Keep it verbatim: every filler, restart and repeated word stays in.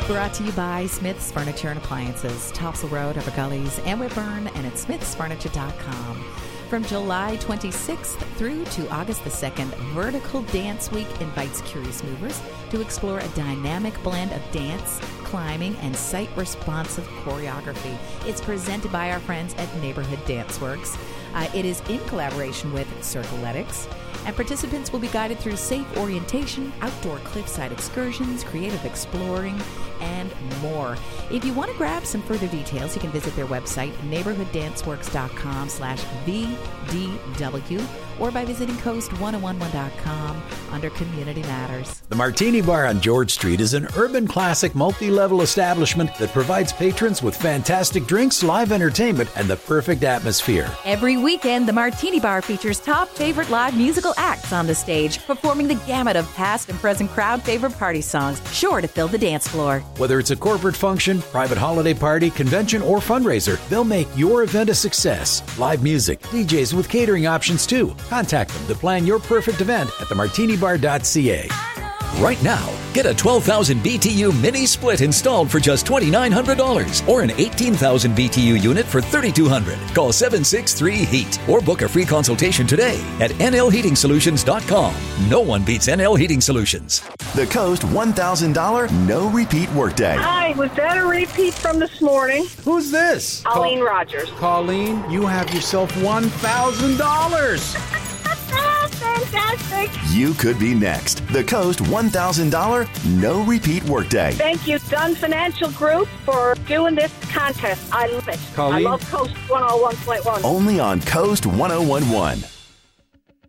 Brought to you by Smith's Furniture and Appliances, Topsail Road, Evergullies, and Whitburn, and at smiths furniture dot com. From July twenty-sixth through to August the second, Vertical Dance Week invites curious movers to explore a dynamic blend of dance, climbing, and site-responsive choreography. It's presented by our friends at Neighborhood Dance Works. Uh, it is in collaboration with Circletics, and participants will be guided through safe orientation, outdoor cliffside excursions, creative exploring, and more. If you want to grab some further details, you can visit their website, neighborhood dance works dot com slash V D W, or by visiting coast ten eleven dot com under Community Matters. The Martini Bar on George Street is an urban classic multi-level establishment that provides patrons with fantastic drinks, live entertainment, and the perfect atmosphere. Every weekend, the Martini Bar features top favorite live musical acts on the stage, performing the gamut of past and present crowd favorite party songs, sure to fill the dance floor. Whether it's a corporate function, private holiday party, convention, or fundraiser, they'll make your event a success. Live music, D Js with catering options too. Contact them to plan your perfect event at the martini bar dot c a. Right now, get a twelve thousand B T U mini split installed for just two thousand nine hundred dollars or an eighteen thousand B T U unit for three thousand two hundred dollars. Call seven six three heat or book a free consultation today at N L heating solutions dot com. No one beats N L Heating Solutions. The Coast one thousand dollars no repeat workday. Hi, was that a repeat from this morning? Who's this? Colleen Call- Rogers. Colleen, you have yourself one thousand dollars. Fantastic. You could be next. The Coast one thousand dollars no repeat workday. Thank you, Dunn Financial Group, for doing this contest. I love it. Colleen? I love Coast one oh one point one. Only on Coast one oh one point one.